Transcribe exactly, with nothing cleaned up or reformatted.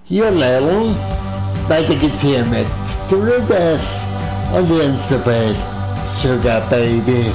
Hier Leilon, weiter geht's hier mit The Rubettes und Elisabeth, Sugar Baby.